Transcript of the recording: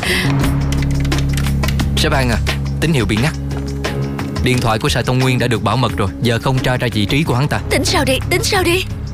Sếp An à, tín hiệu bị ngắt. Điện thoại của Sài Tông Nguyên đã được bảo mật rồi, giờ không tra ra vị trí của hắn ta. Tính sao đi?